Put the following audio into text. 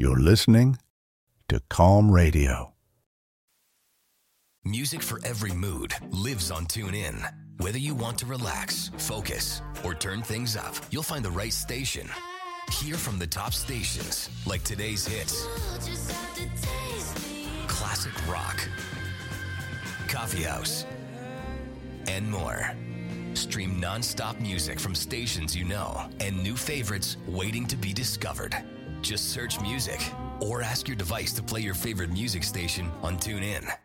You're listening to Calm Radio. Music for every mood lives on TuneIn. Whether you want to relax, focus, or turn things up, you'll find the right station. Hear from the top stations, like today's hits, classic rock, coffee house, and more. Stream non-stop music from stations you know and new favorites waiting to be discovered. Just search music or ask your device to play your favorite music station on TuneIn.